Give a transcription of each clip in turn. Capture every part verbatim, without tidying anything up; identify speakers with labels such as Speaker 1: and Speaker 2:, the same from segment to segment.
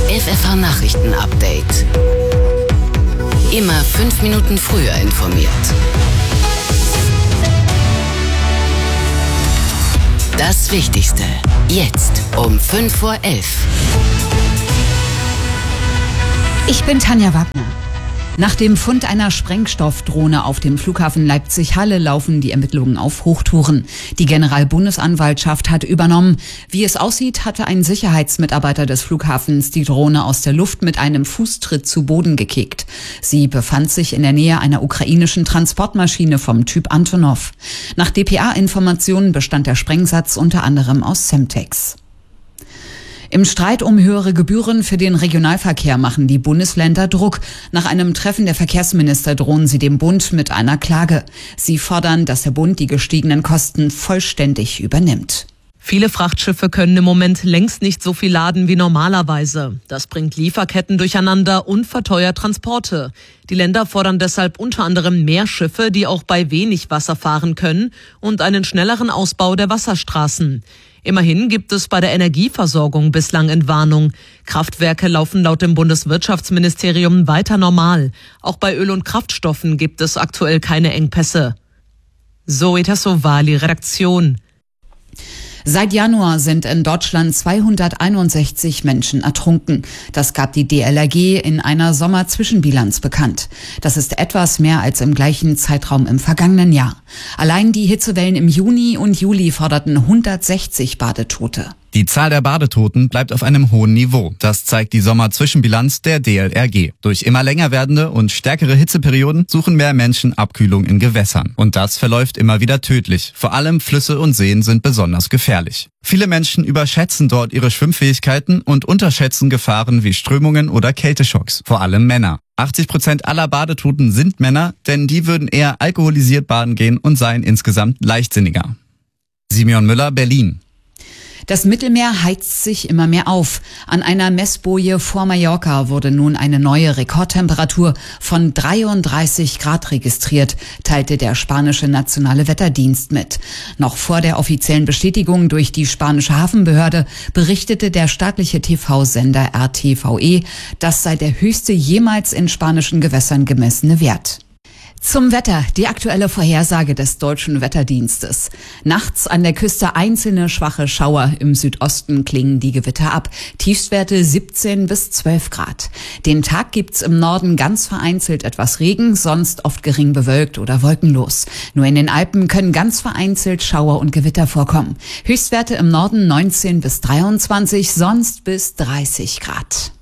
Speaker 1: F F H-Nachrichten-Update. Immer fünf Minuten früher informiert. Das Wichtigste jetzt um fünf vor elf.
Speaker 2: Ich bin Tanja Wagner. Nach dem Fund einer Sprengstoffdrohne auf dem Flughafen Leipzig-Halle laufen die Ermittlungen auf Hochtouren. Die Generalbundesanwaltschaft hat übernommen. Wie es aussieht, hatte ein Sicherheitsmitarbeiter des Flughafens die Drohne aus der Luft mit einem Fußtritt zu Boden gekickt. Sie befand sich in der Nähe einer ukrainischen Transportmaschine vom Typ Antonov. Nach D P A-Informationen bestand der Sprengsatz unter anderem aus Semtex. Im Streit um höhere Gebühren für den Regionalverkehr machen die Bundesländer Druck. Nach einem Treffen der Verkehrsminister drohen sie dem Bund mit einer Klage. Sie fordern, dass der Bund die gestiegenen Kosten vollständig übernimmt.
Speaker 3: Viele Frachtschiffe können im Moment längst nicht so viel laden wie normalerweise. Das bringt Lieferketten durcheinander und verteuert Transporte. Die Länder fordern deshalb unter anderem mehr Schiffe, die auch bei wenig Wasser fahren können, und einen schnelleren Ausbau der Wasserstraßen. Immerhin gibt es bei der Energieversorgung bislang Entwarnung. Kraftwerke laufen laut dem Bundeswirtschaftsministerium weiter normal. Auch bei Öl und Kraftstoffen gibt es aktuell keine Engpässe. Zoe Tassovali, Redaktion.
Speaker 2: Seit Januar sind in Deutschland zweihunderteinundsechzig Menschen ertrunken. Das gab die D L R G in einer Sommerzwischenbilanz bekannt. Das ist etwas mehr als im gleichen Zeitraum im vergangenen Jahr. Allein die Hitzewellen im Juni und Juli forderten hundertsechzig Badetote.
Speaker 4: Die Zahl der Badetoten bleibt auf einem hohen Niveau. Das zeigt die Sommerzwischenbilanz der D L R G. Durch immer länger werdende und stärkere Hitzeperioden suchen mehr Menschen Abkühlung in Gewässern. Und das verläuft immer wieder tödlich. Vor allem Flüsse und Seen sind besonders gefährlich. Viele Menschen überschätzen dort ihre Schwimmfähigkeiten und unterschätzen Gefahren wie Strömungen oder Kälteschocks. Vor allem Männer. achtzig Prozent aller Badetoten sind Männer, denn die würden eher alkoholisiert baden gehen und seien insgesamt leichtsinniger. Simeon Müller, Berlin.
Speaker 2: Das Mittelmeer heizt sich immer mehr auf. An einer Messboje vor Mallorca wurde nun eine neue Rekordtemperatur von dreiunddreißig Grad registriert, teilte der spanische Nationale Wetterdienst mit. Noch vor der offiziellen Bestätigung durch die spanische Hafenbehörde berichtete der staatliche T V-Sender R T V E, das sei der höchste jemals in spanischen Gewässern gemessene Wert. Zum Wetter, die aktuelle Vorhersage des Deutschen Wetterdienstes. Nachts an der Küste einzelne schwache Schauer, im Südosten klingen die Gewitter ab. Tiefstwerte siebzehn bis zwölf Grad. Den Tag gibt's im Norden ganz vereinzelt etwas Regen, sonst oft gering bewölkt oder wolkenlos. Nur in den Alpen können ganz vereinzelt Schauer und Gewitter vorkommen. Höchstwerte im Norden neunzehn bis dreiundzwanzig, sonst bis dreißig Grad.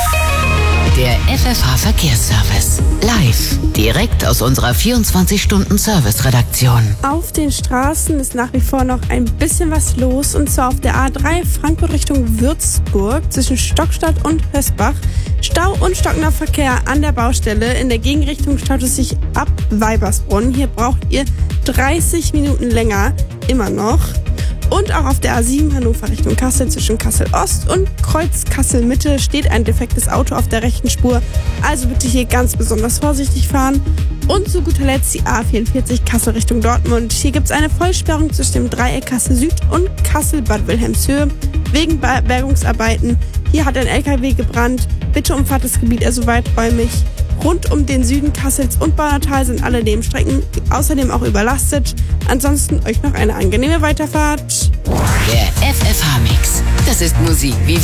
Speaker 1: Der F F H-Verkehrsservice. Live. Direkt aus unserer vierundzwanzig-Stunden-Service-Redaktion.
Speaker 5: Auf den Straßen ist nach wie vor noch ein bisschen was los. Und zwar auf der A drei Frankfurt Richtung Würzburg zwischen Stockstadt und Hösbach. Stau und stockender Verkehr an der Baustelle. In der Gegenrichtung staut es sich ab Weibersbrunn. Hier braucht ihr dreißig Minuten länger. Immer noch. Und auch auf der A sieben Hannover Richtung Kassel zwischen Kassel Ost und Kreuz Kassel Mitte steht ein defektes Auto auf der rechten Spur. Also bitte hier ganz besonders vorsichtig fahren. Und zu guter Letzt die A vierundvierzig Kassel Richtung Dortmund. Hier gibt es eine Vollsperrung zwischen dem Dreieck Kassel Süd und Kassel Bad Wilhelmshöhe wegen Bergungsarbeiten. Hier hat ein L K W gebrannt. Bitte umfahrt das Gebiet also weiträumig. Rund um den Süden Kassels und Baunatal sind alle Nebenstrecken außerdem auch überlastet. Ansonsten euch noch eine angenehme Weiterfahrt.
Speaker 1: Der F F H-Mix. Das ist Musik wie